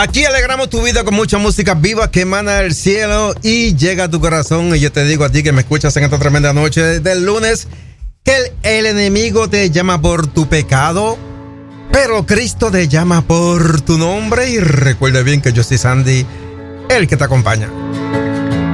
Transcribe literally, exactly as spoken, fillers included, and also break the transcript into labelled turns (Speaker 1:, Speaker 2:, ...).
Speaker 1: Aquí alegramos tu vida con mucha música viva que emana del cielo y llega a tu corazón. Y yo te digo a ti que me escuchas en esta tremenda noche del lunes que el, el enemigo te llama por tu pecado, pero Cristo te llama por tu nombre. Y recuerda bien que yo soy Sandy, el que te acompaña.